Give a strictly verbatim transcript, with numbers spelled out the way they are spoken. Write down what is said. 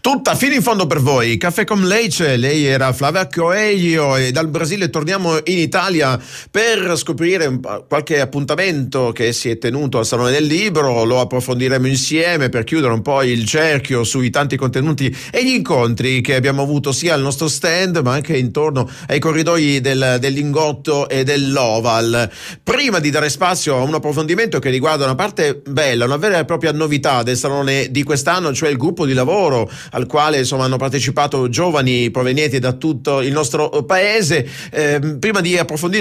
Tutta fino in fondo per voi, Caffè con Leche. Lei era Flavia Coelho e dal Brasile torniamo in Italia per scoprire un, qualche appuntamento che si è tenuto al Salone del Libro. Lo approfondiremo insieme per chiudere un po' il cerchio sui tanti contenuti e gli incontri che abbiamo avuto sia al nostro stand ma anche intorno ai corridoi del, del Lingotto e dell'Oval. Prima di dare spazio a un approfondimento che riguarda una parte bella, una vera e propria novità del Salone di quest'anno, cioè il gruppo di lavoro al quale insomma hanno partecipato giovani provenienti da tutto il nostro paese. Eh, prima di approfondire